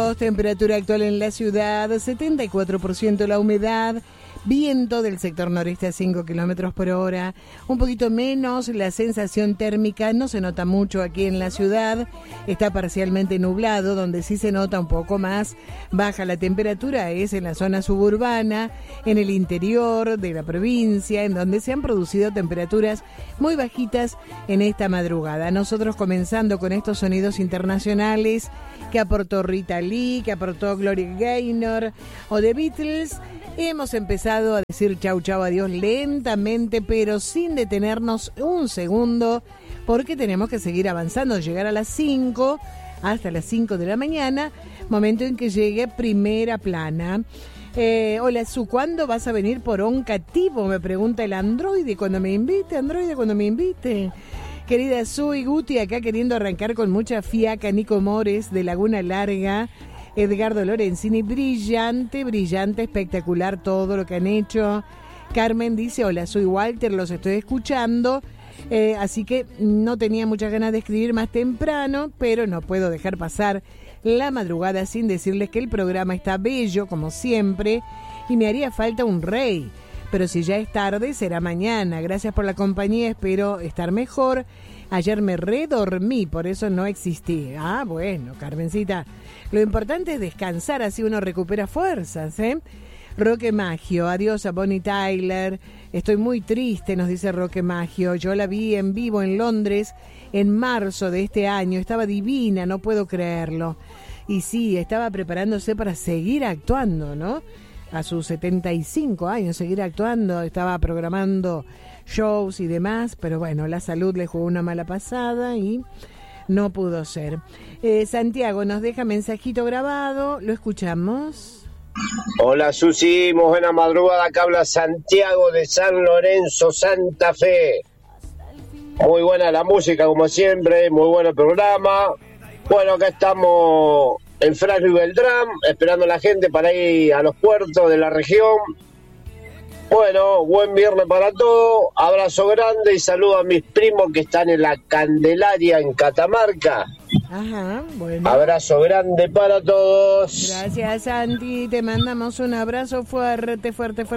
grados, temperatura actual en la ciudad, 74% la humedad, viento del sector noreste a 5 kilómetros por hora, un poquito menos la sensación térmica, no se nota mucho aquí en la ciudad, está parcialmente nublado, donde sí se nota un poco más baja la temperatura es en la zona suburbana, en el interior de la provincia, en donde se han producido temperaturas muy bajitas en esta madrugada. Nosotros comenzando con estos sonidos internacionales que aportó Rita Lee, que aportó Gloria Gaynor o The Beatles, hemos empezado a decir chau chau adiós lentamente, pero sin detenernos un segundo, porque tenemos que seguir avanzando, llegar a las 5, hasta las 5 de la mañana, momento en que llegue Primera Plana. Hola Su, ¿cuándo vas a venir por Oncativo? Me pregunta el androide cuando me invite. Querida Su y Guti, acá queriendo arrancar con mucha fiaca, Nico Mores de Laguna Larga, Edgardo Lorenzini, brillante, espectacular todo lo que han hecho. Carmen dice, hola, soy Walter, los estoy escuchando, así que no tenía muchas ganas de escribir más temprano, pero no puedo dejar pasar la madrugada sin decirles que el programa está bello, como siempre, y me haría falta un rey. Pero si ya es tarde, será mañana. Gracias por la compañía, espero estar mejor. Ayer me redormí, por eso no existí. Ah, bueno, Carmencita, lo importante es descansar, así uno recupera fuerzas, ¿eh? Roque Maggio, adiós a Bonnie Tyler. Estoy muy triste, nos dice Roque Maggio. Yo la vi en vivo en Londres en marzo de este año. Estaba divina, no puedo creerlo. Y sí, estaba preparándose para seguir actuando, ¿no? A sus 75 años, seguir actuando. Estaba programando shows y demás, pero bueno, la salud le jugó una mala pasada y no pudo ser. Santiago nos deja mensajito grabado, lo escuchamos. Hola Susi, muy buena madrugada, acá habla Santiago de San Lorenzo, Santa Fe. Muy buena la música como siempre, muy buen el programa. Bueno, acá estamos en Frasco y Beltrán, esperando a la gente para ir a los puertos de la región. Bueno, buen viernes para todos, abrazo grande y saludo a mis primos que están en la Candelaria en Catamarca. Ajá, bueno. Abrazo grande para todos. Gracias, Santi, te mandamos un abrazo fuerte.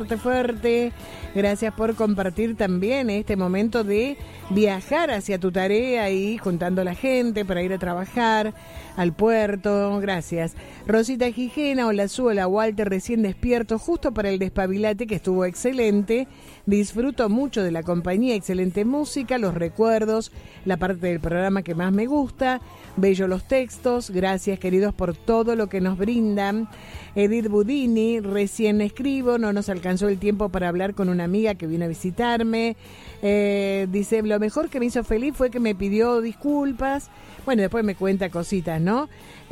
Gracias por compartir también este momento de viajar hacia tu tarea y juntando a la gente para ir a trabajar al puerto. Gracias. Rosita Gijena, hola Su, hola Walter, recién despierto, justo para el despabilate que estuvo excelente. Disfruto mucho de la compañía, excelente música, los recuerdos, la parte del programa que más me gusta. Bello los textos, gracias queridos por todo lo que nos brindan. Edith Budini, recién escribo, no nos alcanzó el tiempo para hablar con una amiga que vino a visitarme. Dice, lo mejor que me hizo feliz fue que me pidió disculpas. Bueno, después me cuenta cositas, ¿no?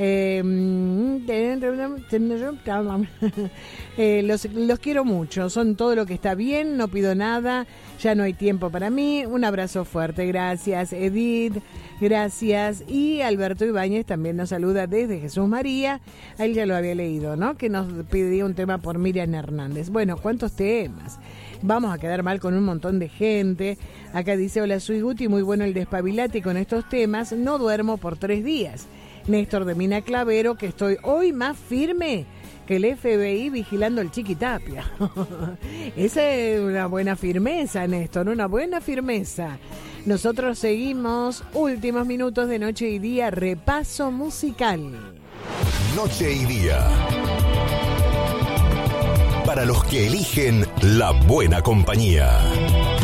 Los quiero mucho, son todo lo que está bien, no pido nada, ya no hay tiempo para mí. Un abrazo fuerte, gracias Edith, gracias. Y Alberto Ibáñez también nos saluda desde Jesús María, a él ya lo había leído, ¿no? Que nos pidió un tema por Miriam Hernández. Bueno, ¿cuántos temas? Vamos a quedar mal con un montón de gente. Acá dice, hola, soy Guti, muy bueno el despabilate con estos temas, no duermo por 3 días. Néstor de Mina Clavero, que estoy hoy más firme que el FBI vigilando el Chiquitapia. Esa es una buena firmeza, Néstor, una buena firmeza. Nosotros seguimos, últimos minutos de Noche y Día, repaso musical. Noche y Día. Para los que eligen la buena compañía.